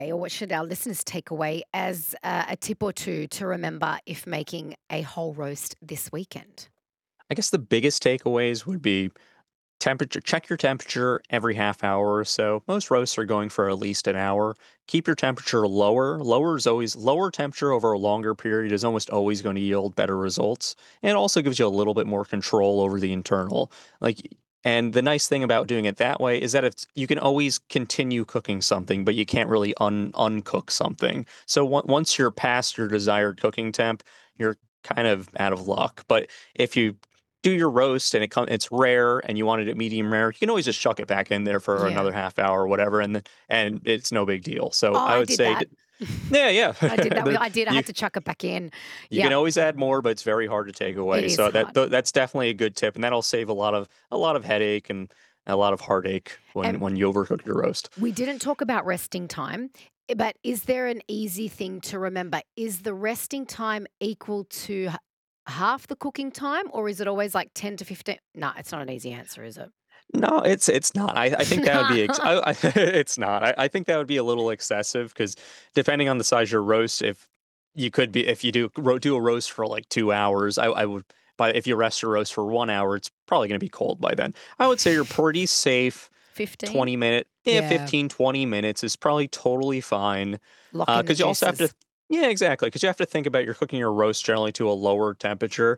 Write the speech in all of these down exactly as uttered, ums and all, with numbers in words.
Or what should our listeners take away as uh, a tip or two to remember if making a whole roast this weekend? I guess the biggest takeaways would be temperature. Check your temperature every half hour or so. Most roasts are going for at least an hour. Keep your temperature lower. Lower is always lower temperature over a longer period is almost always going to yield better results. And it also gives you a little bit more control over the internal. Like and the nice thing about doing it that way is that it's you can always continue cooking something, but you can't really un uncook something. So on- once you're past your desired cooking temp, you're kind of out of luck. But if you do your roast and it come it's rare and you wanted it medium rare, you can always just chuck it back in there for Yeah. another half hour or whatever, and then and it's no big deal. Oh, So I I would did say, that. d- yeah, yeah, I did that. With, the, I did. I you had to chuck it back in. you can Yep. always add more, but it's very hard to take It away. is So that hard. th- that's definitely a good tip, and that'll save a lot of a lot of headache and a lot of heartache when And when you overcook your roast. we didn't talk about resting time, eh, but is there an easy thing to remember? Is the resting time equal to h- half the cooking time, or is it always like ten to fifteen? No, it's not an easy answer, is it? No, it's it's not. I, I think that would be ex- I, I, it's not. I, I think that would be a little excessive because depending on the size of your roast, if you could be if you do ro- do a roast for like two hours, I, I would. But if you rest your roast for one hour, it's probably going to be cold by then. I would say you're pretty safe. fifteen? twenty minute, yeah, Yeah. fifteen twenty minutes is probably totally fine. Lock in the Because you also have to, juices. yeah, exactly. Because you have to think about you're cooking your roast generally to a lower temperature.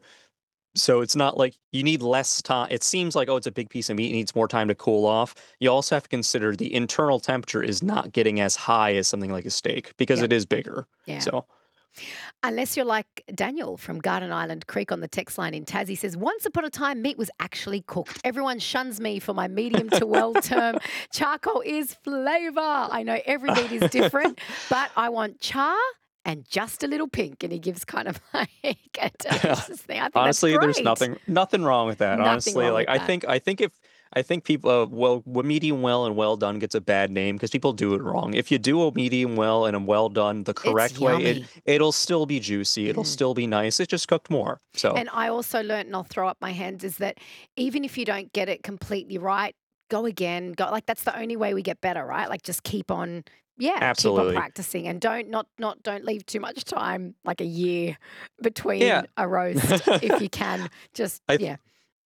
So it's not like you need less time. It seems like, oh, it's a big piece of meat, it needs more time to cool off. You also have to consider the internal temperature is not getting as high as something like a steak because Yep. it is bigger. Yeah. So, Unless you're like Daniel from Garden Island Creek on the text line in Tassie says, once upon a time, meat was actually cooked. Everyone shuns me for my medium to well term. Charcoal is flavor. I know every meat is different, but I want char and just a little pink. And he gives kind of like a delicious thing. I think that's honestly, there's great. nothing nothing wrong with that. Nothing Honestly, wrong like with I that. think I think if I think people uh, well, w- medium well and well done gets a bad name because people do it wrong. If you do a medium well and a well done the It's correct way, it yummy. it'll still be juicy. It'll Mm. still be nice. It just cooked more. So And I also learnt, and I'll throw up my hands, is that even if you don't get it completely right, go again. Go like that's the only way we get better, right? Like just keep on, yeah, keep on absolutely, practicing, and don't not not don't leave too much time, like a year, yeah. between a roast if you can. Just I yeah,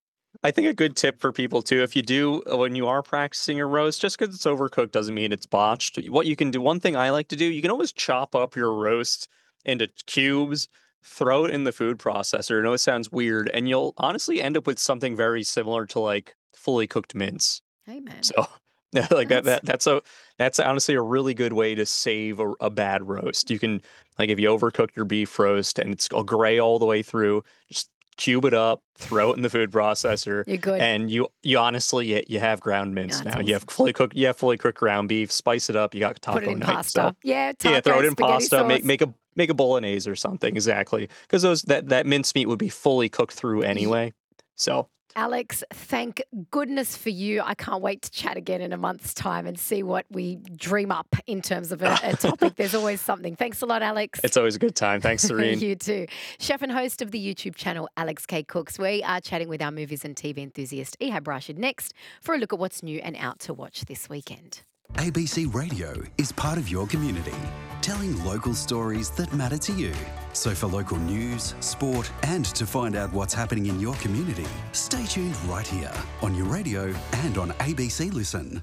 I think a good tip for people too, if you do uh, when you are practicing your roast, just because it's overcooked doesn't mean it's botched. What you can do, one thing I like to do, you can always chop up your roast into cubes, throw it in the food processor. I know it sounds weird, and you'll honestly end up with something very similar to like fully cooked mince. hey man, So, yeah, like that that's that that's a that's honestly a really good way to save a, a bad roast. You can like if you overcook your beef roast and it's all gray all the way through, just cube it up, throw it in the food processor, you're good. and you you honestly you, you have ground Yeah, mince that's now. You have awesome. fully cooked you have fully cooked ground beef. Spice it up. You got Put it taco in night. So pasta. Yeah, yeah, throw taco, it in spaghetti pasta. Make sauce. make a make a bolognese or something exactly because those that that mincemeat would be fully cooked through anyway. So Alex, thank goodness for you. I can't wait to chat again in a month's time and see what we dream up in terms of a, a topic. There's always something. Thanks a lot, Alex. it's always a good time. Thanks, Serene. You too. Chef and host of the YouTube channel Alex K Cooks. We are chatting with our movies and T V enthusiast Ehab Rashid next for a look at what's new and out to watch this weekend. A B C Radio is part of your community, telling local stories that matter to you. So for local news, sport, and to find out what's happening in your community, stay tuned right here on your radio and on A B C Listen.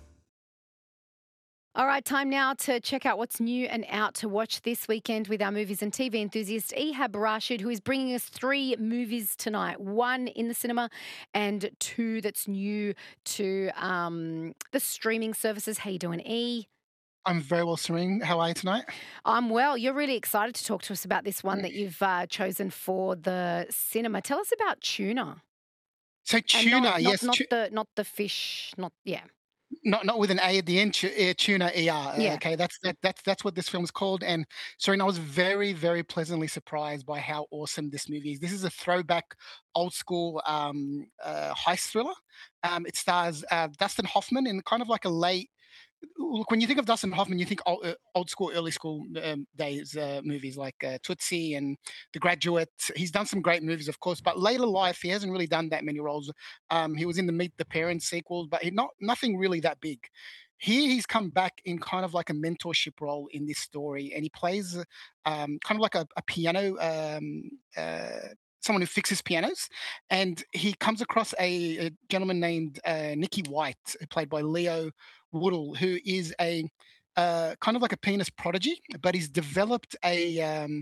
All right, time now to check out what's new and out to watch this weekend with our movies and T V enthusiast Ehab Rashid, who is bringing us three movies tonight. One in the cinema and two that's new to um, the streaming services. How you doing, E? I'm very well, Serene. How are you tonight? I'm well. You're really excited to talk to us about this one Mm. that you've uh, chosen for the cinema. Tell us about tuna, So and not tuna, not yes, not tu- the not the fish. Not yeah not not with an A at the end. Tu- uh, tuna, E R. uh, yeah. Okay, that's that, that's that's what this film is called. And Serene, I was very very pleasantly surprised by how awesome this movie is. This is a throwback, old school um, uh, heist thriller. Um, it stars uh, Dustin Hoffman in kind of like a late look, when you think of Dustin Hoffman, you think old, uh, old school, early school um, days uh, movies like uh, Tootsie and The Graduate. He's done some great movies, of course, but later life he hasn't really done that many roles. Um, he was in the Meet the Parents sequels, but he not nothing really that big. Here he's come back in kind of like a mentorship role in this story, and he plays um, kind of like a, a piano. Um, uh, Someone who fixes pianos, and he comes across a, a gentleman named uh, Nicky White, played by Leo Woodall, who is a uh, kind of like a penis prodigy, but he's developed a um,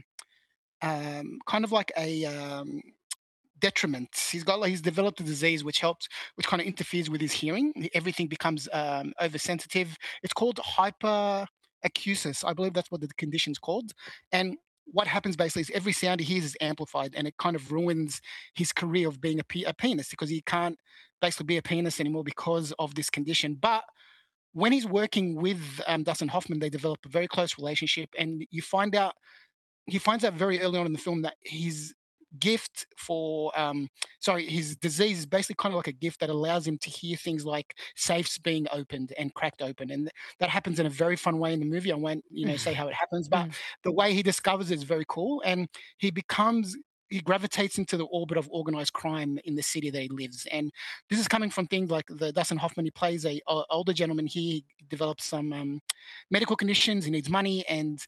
um, kind of like a um, detriment. He's got like he's developed a disease which helps, which kind of interferes with his hearing. Everything becomes um, oversensitive. It's called hyperacusis. I believe that's what the condition's called. And what happens basically is every sound he hears is amplified, and it kind of ruins his career of being a, pe- a penis because he can't basically be a penis anymore because of this condition. But when he's working with um, Dustin Hoffman, they develop a very close relationship, and you find out he finds out very early on in the film that his gift for um sorry his disease is basically kind of like a gift that allows him to hear things like safes being opened and cracked open, and that happens in a very fun way in the movie. I won't you know say how it happens, but Mm. the way he discovers it is very cool, and he becomes he gravitates into the orbit of organized crime in the city that he lives. And this is coming from things like the Dustin Hoffman. He plays a, a older gentleman. He develops some um, medical conditions. He needs money, and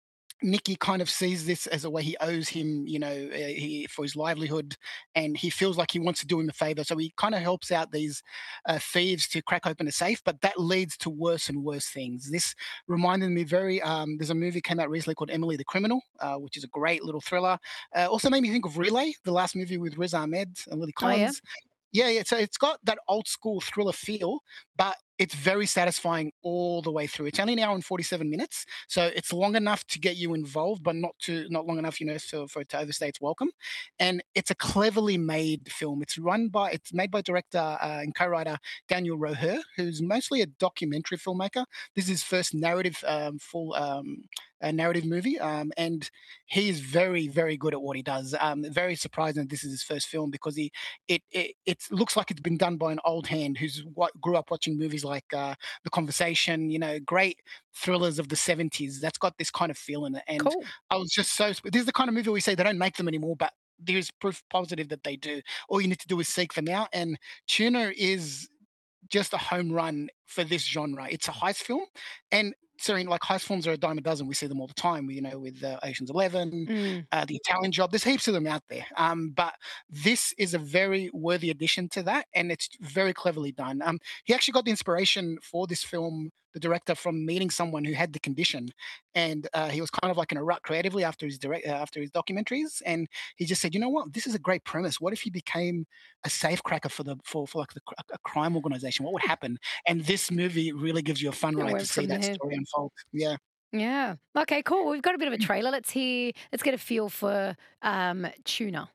Nicky kind of sees this as a way he owes him, you know, uh, he, for his livelihood, and he feels like he wants to do him a favor. So he kind of helps out these uh, thieves to crack open a safe, but that leads to worse and worse things. This reminded me very. Um, there's a movie came out recently called Emily the Criminal, uh, which is a great little thriller. Uh, also made me think of Relay, the last movie with Riz Ahmed and Lily Oh, yeah. Collins. Yeah, yeah. So it's got that old school thriller feel, but it's very satisfying all the way through. It's only an hour and forty-seven minutes, so it's long enough to get you involved, but not too not long enough, you know, so for it to overstay its welcome. And it's a cleverly made film. It's run by it's made by director uh, and co-writer Daniel Roher, who's mostly a documentary filmmaker. This is his first narrative um, full um, a narrative movie, um, and he is very very good at what he does. Um, very surprising that this is his first film because he it, it it looks like it's been done by an old hand who's what grew up watching movies like uh, The Conversation, you know, great thrillers of the seventies. That's got this kind of feel in it. And Cool. I was just so, this is the kind of movie we say they don't make them anymore, but there's proof positive that they do. All you need to do is seek them out. And Tuna is just a home run for this genre. It's a heist film, and sorry, like heist films are a dime a dozen. We see them all the time. You know, with uh, Ocean's Eleven, Mm. uh, The Italian Job. There's heaps of them out there. Um, but this is a very worthy addition to that, and it's very cleverly done. Um, he actually got the inspiration for this film, the director, from meeting someone who had the condition, and uh, he was kind of like in a rut creatively after his direct uh, after his documentaries, and he just said, you know what, this is a great premise. What if he became a safecracker for the for, for like the, a crime organization? What would happen? And this movie really gives you a fun It ride to went see from that there. story unfold. Yeah. Yeah. Okay, cool. We've got a bit of a trailer. Let's hear, let's get a feel for um, Tuna.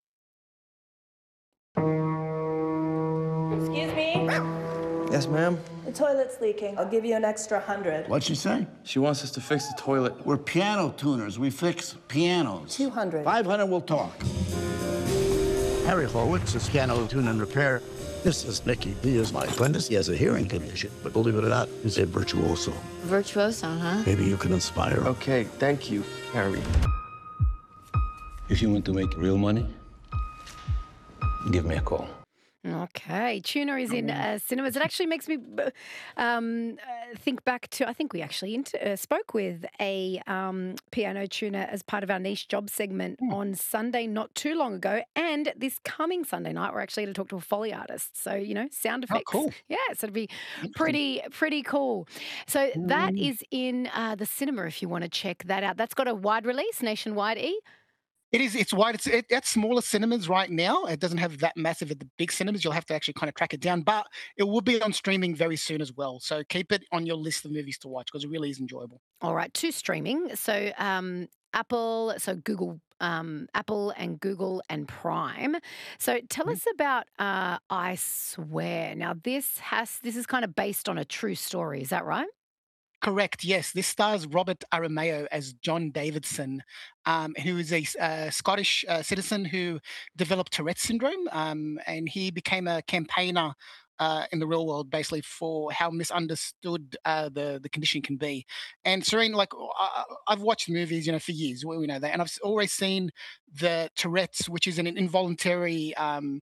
Excuse me? Yes, ma'am? The toilet's leaking. I'll give you an extra hundred. What'd she say? She wants us to fix the toilet. We're piano tuners. We fix pianos. Two hundred. five hundred, we'll talk. Harry Horowitz is piano tune and repair. This is Nicky. He is my apprentice. He has a hearing condition, but believe it or not, he's a virtuoso. Virtuoso, huh? Maybe you can inspire him. Okay, thank you, Harry. If you want to make real money, give me a call. Okay, Tuna is in uh, cinemas. It actually makes me uh, um, uh, think back to, I think we actually inter- uh, spoke with a um, piano tuner as part of our niche job segment on Sunday not too long ago. And this coming Sunday night, we're actually going to talk to a Foley artist. So, you know, sound Oh, effects. cool. Yeah, so it'd be pretty, pretty cool. So that is in uh, the cinema if you want to check that out. That's got a wide release, nationwide, E. It is. It's wide. It's it, at smaller cinemas right now. It doesn't have that massive at the big cinemas. You'll have to actually kind of track it down, but it will be on streaming very soon as well. So keep it on your list of movies to watch because it really is enjoyable. All right, to streaming. So um, Apple, so Google, um, Apple and Google and Prime. So tell us about uh, I Swear. Now this has this is kind of based on a true story. Is that right? Correct. Yes, this stars Robert Aramayo as John Davidson, um, who is a uh, Scottish uh, citizen who developed Tourette's syndrome, um, and he became a campaigner uh, in the real world, basically for how misunderstood uh, the the condition can be. And Serene, like I, I've watched movies, you know, for years. We we know that, and I've always seen the Tourette's, which is an involuntary. Um,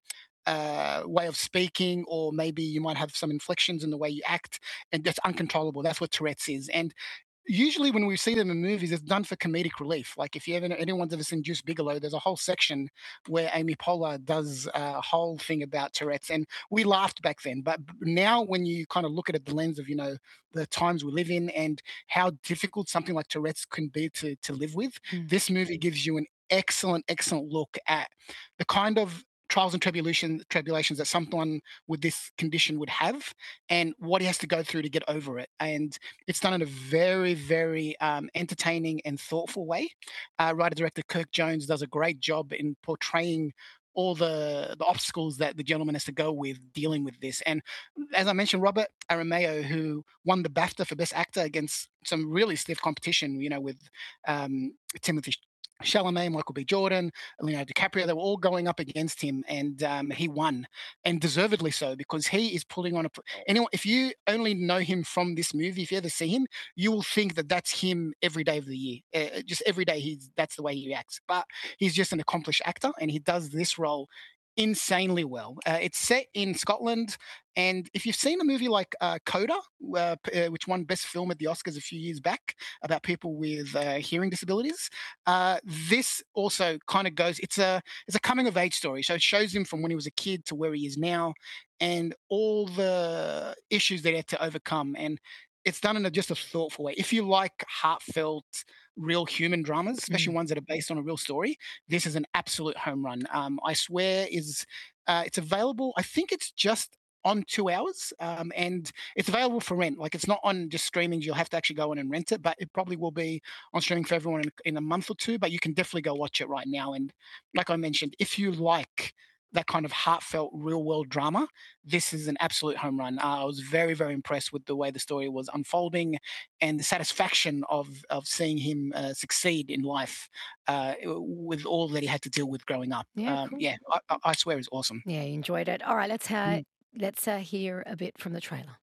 uh, way of speaking, or maybe you might have some inflections in the way you act, and that's uncontrollable. That's what Tourette's is. And usually when we see them in movies, it's done for comedic relief. Like if you ever anyone's ever seen Juice Bigelow, there's a whole section where Amy Poehler does a whole thing about Tourette's, and we laughed back then. But b- now, when you kind of look at it the lens of you know the times we live in and how difficult something like Tourette's can be to to live with, Mm. this movie gives you an excellent, excellent look at the kind of trials and tribulation, tribulations that someone with this condition would have, and what he has to go through to get over it. And it's done in a very, very um, entertaining and thoughtful way. Uh, writer director Kirk Jones does a great job in portraying all the the obstacles that the gentleman has to go with dealing with this. And as I mentioned, Robert Aramayo, who won the BAFTA for Best Actor against some really stiff competition, you know, with um, Timothy Chalamet, Michael B. Jordan, Leonardo DiCaprio, they were all going up against him, and um, he won, and deservedly so, because he is pulling on a. Anyone, if you only know him from this movie, if you ever see him, you will think that that's him every day of the year. Uh, just every day, he's that's the way he reacts. But he's just an accomplished actor, and he does this role insanely well. Uh, it's set in Scotland, and if you've seen a movie like uh, Coda, uh, p- uh, which won Best Film at the Oscars a few years back, about people with uh, hearing disabilities, uh, this also kind of goes. It's a it's a coming of age story, so it shows him from when he was a kid to where he is now, and all the issues that he had to overcome. And it's done in a, just a thoughtful way. If you like heartfelt, real human dramas, especially Mm. ones that are based on a real story, this is an absolute home run. Um, I swear is uh, it's available. I think it's just on two hours, um, and it's available for rent. Like it's not on just streaming. You'll have to actually go in and rent it, but it probably will be on streaming for everyone in, in a month or two. But you can definitely go watch it right now. And like I mentioned, if you like that kind of heartfelt real world drama, this is an absolute home run. Uh, I was very, very impressed with the way the story was unfolding and the satisfaction of of seeing him uh, succeed in life uh, with all that he had to deal with growing up. Yeah, Um, cool. yeah, I, I I swear it's awesome. Yeah, you enjoyed it. All right, let's uh, Mm. let's uh, hear a bit from the trailer.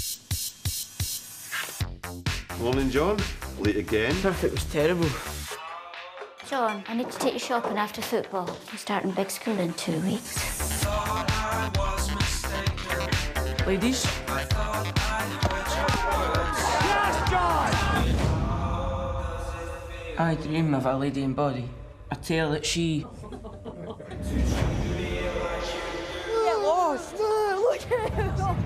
Morning, John. Late again. Traffic was terrible. John, I need to take you shopping after football. I'm starting big school in two weeks. Ladies? Yes, John! I dream of a lady in body. I tell that she... Get lost! Look!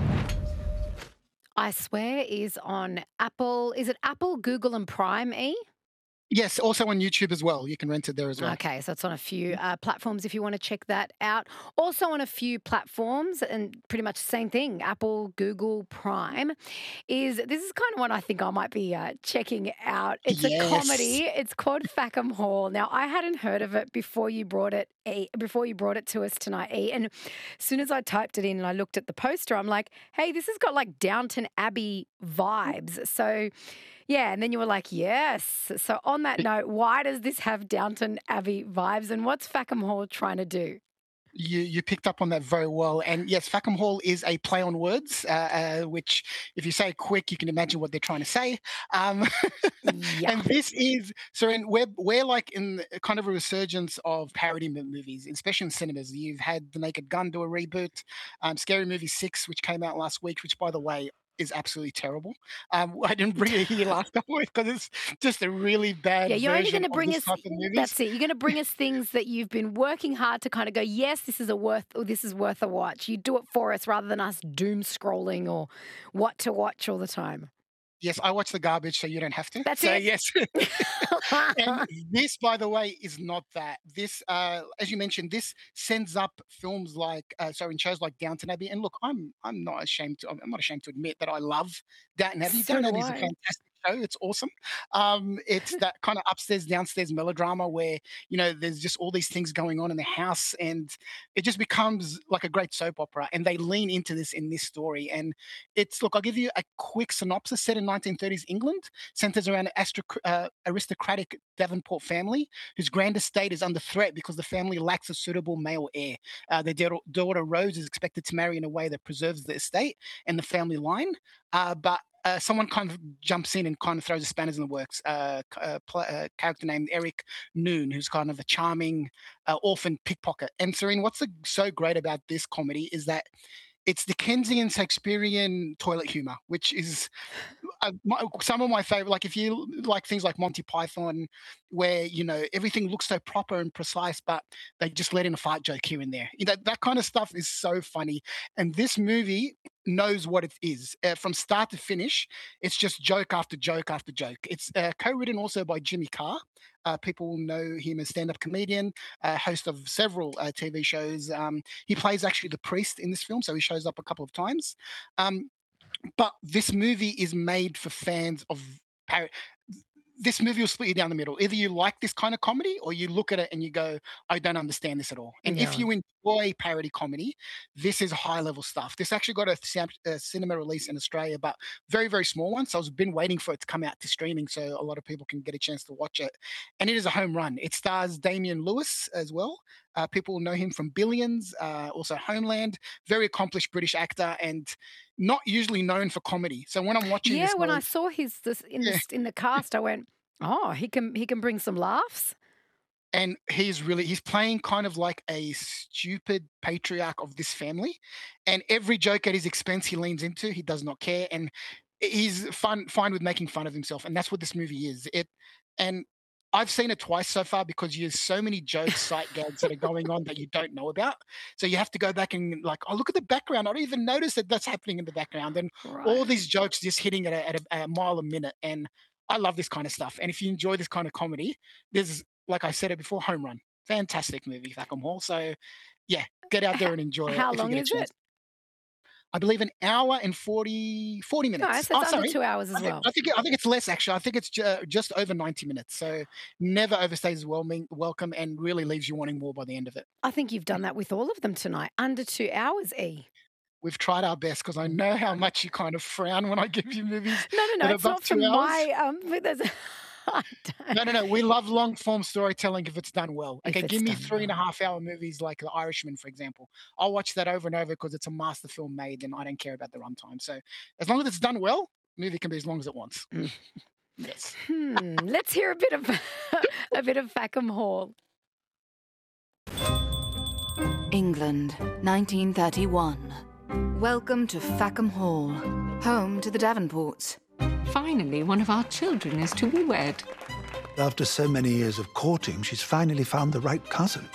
I Swear is on Apple. Is it Apple, Google, and Prime? E. Yes, also on YouTube as well. You can rent it there as well. Okay, so it's on a few uh, platforms if you want to check that out. Also on a few platforms, and pretty much the same thing, Apple, Google, Prime, is this is kind of one I think I might be uh, checking out. It's a Yes. comedy. It's called Fackham Hall. Now, I hadn't heard of it before you brought it E, before you brought it to us tonight, E. And as soon as I typed it in and I looked at the poster, I'm like, hey, this has got like Downton Abbey vibes. So yeah, and then you were like, yes. So on that note, why does this have Downton Abbey vibes, and what's Fackham Hall trying to do? You you picked up on that very well. And yes, Fackham Hall is a play on words, uh, uh, which if you say it quick, you can imagine what they're trying to say. Um, Yeah. and this is so in we're we're like in the- kind of a resurgence of parody mo- movies, especially in cinemas. You've had The Naked Gun do a reboot, um, Scary Movie six, which came out last week, which by the way is absolutely terrible. Um, I didn't bring it here last time because it's just a really bad Yeah, you're only version going to of bring this us. type of movies. That's it. You're going to bring us things that you've been working hard to kind of go. Yes, this is a worth. Or this is worth a watch. You do it for us rather than us doom scrolling or what to watch all the time. Yes, I watch the garbage, so you don't have to. That's so, it. yes. And this, by the way, is not that. This, uh, as you mentioned, this sends up films like, uh, sorry, in shows like Downton Abbey. And look, I'm, I'm not ashamed to, I'm not ashamed to admit that I love Downton Abbey. So Downton do Abbey is a I. fantastic show. It's awesome. Um, it's that kind of upstairs, downstairs melodrama where you know there's just all these things going on in the house, and it just becomes like a great soap opera. And they lean into this in this story. And it's look, I'll give you a quick synopsis. Set in nineteen thirties England, centers around an astro- uh, aristocratic Davenport family whose grand estate is under threat because the family lacks a suitable male heir. Uh, their daughter, daughter Rose is expected to marry in a way that preserves the estate and the family line. Uh, but uh, someone kind of jumps in and kind of throws the spanners in the works. Uh, a, a character named Eric Noon, who's kind of a charming uh, orphan pickpocket. And Serene, what's the, so great about this comedy is that it's Dickensian Shakespearean toilet humor, which is uh, my, some of my favorite. Like if you like things like Monty Python, where you know everything looks so proper and precise, but they just let in a fart joke here and there. You know, that kind of stuff is so funny. And this movie knows what it is uh, from start to finish. It's just joke after joke after joke. It's uh, co-written also by Jimmy Carr. Uh, people know him as stand-up comedian, uh, host of several uh, T V shows. Um, he plays actually the priest in this film, so he shows up a couple of times. Um, but this movie is made for fans of parody. This movie will split you down the middle. Either you like this kind of comedy or you look at it and you go, I don't understand this at all. And yeah. if you enjoy parody comedy, this is high level stuff. This actually got a, a cinema release in Australia, but very, very small one. So I've been waiting for it to come out to streaming so a lot of people can get a chance to watch it. And it is a home run. It stars Damian Lewis as well. Uh, people know him from Billions, uh, also Homeland, very accomplished British actor and not usually known for comedy. So when I'm watching yeah, this... Yeah, when mode, I saw his this, in, yeah. this, in the cast, I went, oh, he can he can bring some laughs. And he's really, he's playing kind of like a stupid patriarch of this family. And every joke at his expense he leans into, he does not care. And he's fun, fine with making fun of himself. And that's what this movie is. It And I've seen it twice so far because there's so many jokes, sight gags that are going on that you don't know about. So you have to go back and like, oh, look at the background. I don't even notice that that's happening in the background. And right. all these jokes just hitting at, a, at a, a mile a minute. And I love this kind of stuff. And if you enjoy this kind of comedy, there's, like I said it before, home run. Fantastic movie, Fackham Hall. So yeah, get out there and enjoy How it. How long is it? I believe an hour and forty, forty minutes. No, so it's oh, under two hours as I think, well. I think I think it's less actually. I think it's ju- just over ninety minutes. So never overstays welcome, welcome, and really leaves you wanting more by the end of it. I think you've done that with all of them tonight. Under two hours, E. We've tried our best because I know how much you kind of frown when I give you movies. No, no, no. It's not from hours. my. Um, there's no, no, no. We love long form storytelling if it's done well. Okay, give me three well. and a half hour movies like The Irishman, for example. I'll watch that over and over because it's a master film made and I don't care about the runtime. So as long as it's done well, movie can be as long as it wants. Mm. Yes. Hmm. Let's hear a bit of a bit of Fackham Hall. England, nineteen thirty-one. Welcome to Fackham Hall, home to the Davenports. Finally, one of our children is to be wed. After so many years of courting, she's finally found the right cousin.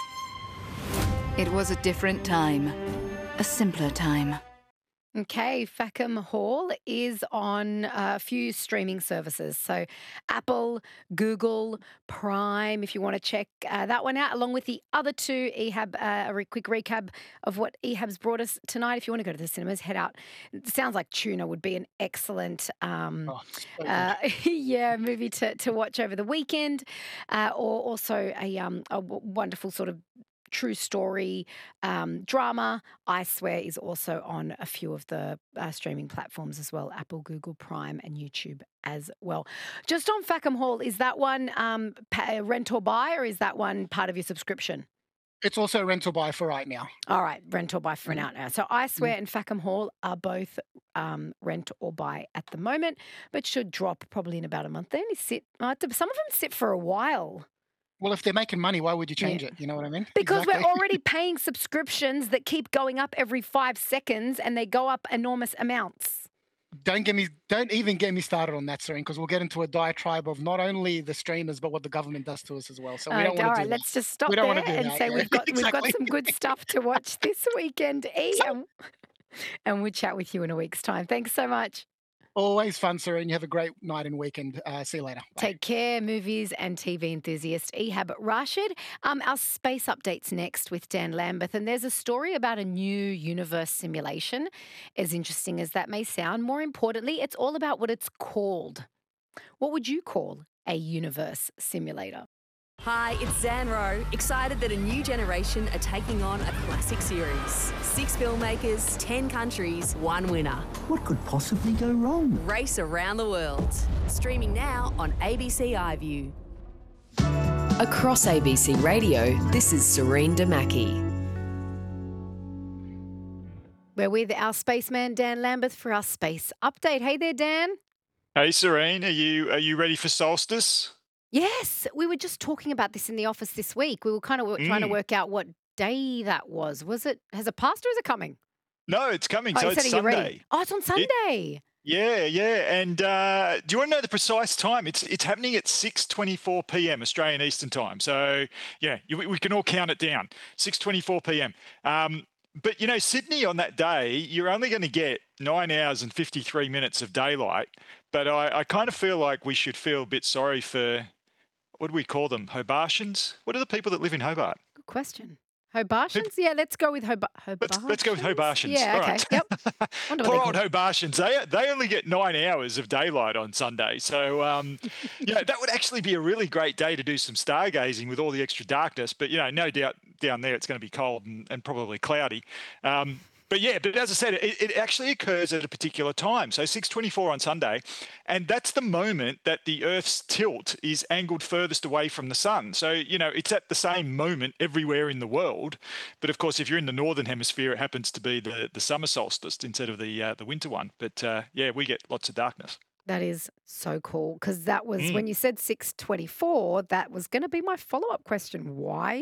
It was a different time, a simpler time. Okay, Fackham Hall is on a few streaming services. So Apple, Google, Prime, if you want to check uh, that one out, along with the other two. Ehab, uh, a re- quick recap of what Ehab's brought us tonight. If you want to go to the cinemas, head out. It sounds like Tuna would be an excellent um, oh, so uh, yeah, movie to, to watch over the weekend, uh, or also a, um, a w- wonderful sort of true story um, drama. I Swear is also on a few of the uh, streaming platforms as well, Apple, Google, Prime and YouTube as well. Just on Fackham Hall, is that one um, pay, rent or buy, or is that one part of your subscription? It's also rent or buy for right now. All right, rent or buy for mm-hmm. now. So I Swear mm-hmm. and Fackham Hall are both um, rent or buy at the moment, but should drop probably in about a month. They only sit, uh, some of them sit for a while. Well, if they're making money, why would you change yeah. it? You know what I mean? Because exactly. we're already paying subscriptions that keep going up every five seconds and they go up enormous amounts. Don't get me, don't even get me started on that, Serene, because we'll get into a diatribe of not only the streamers, but what the government does to us as well. So we uh, don't want to all do right, that. Let's just stop we don't there want to do and that, say yeah. we've got exactly. we've got some good stuff to watch this weekend, E. And, and we'll chat with you in a week's time. Thanks so much. Always fun, Serene. You have a great night and weekend. Uh, see you later. Bye. Take care, movies and T V enthusiast Ehab Rashid. Um, our space updates next with Dan Lambeth. And there's a story about a new universe simulation. As interesting as that may sound, more importantly, it's all about what it's called. What would you call a universe simulator? Hi, it's Zan Rowe, excited that a new generation are taking on a classic series. Six filmmakers, ten countries, one winner. What could possibly go wrong? Race around the world. Streaming now on A B C iView. Across A B C Radio, this is Serene Damaki. We're with our spaceman, Dan Lambeth, for our space update. Hey there, Dan. Hey, Serene, are you are you ready for solstice? Yes, we were just talking about this in the office this week. We were kind of w- trying to Mm. work out what day that was. Was it, has it passed or is it coming? No, it's coming. Oh, So you said it's are you ready? Sunday. Oh, it's on It- Sunday. yeah, yeah. And uh, do you want to know the precise time? It's it's happening at six twenty-four p m Australian Eastern Time. So yeah, you, we can all count it down. six twenty-four p m. Um, but you know, Sydney on that day, you're only going to get nine hours and fifty-three minutes of daylight. But I, I kind of feel like we should feel a bit sorry for, what do we call them? Hobartians? What are the people that live in Hobart? Good question. Hobartians? Yeah, let's go with Hobar- Let's, Hobartians. let's go with Hobartians. Yeah, All okay. right. Yep. Wonder what Poor they old call- Hobartians. They they only get nine hours of daylight on Sunday. So, um, you know, that would actually be a really great day to do some stargazing with all the extra darkness. But, you know, no doubt down there it's going to be cold and, and probably cloudy. Um, but yeah, but as I said, it, it actually occurs at a particular time. So six twenty-four on Sunday, and that's the moment that the Earth's tilt is angled furthest away from the sun. So, you know, it's at the same moment everywhere in the world. But of course, if you're in the northern hemisphere, it happens to be the, the summer solstice instead of the uh, the winter one. But uh, yeah, we get lots of darkness. That is so cool because that was Mm. when you said six twenty-four, that was going to be my follow up question. Why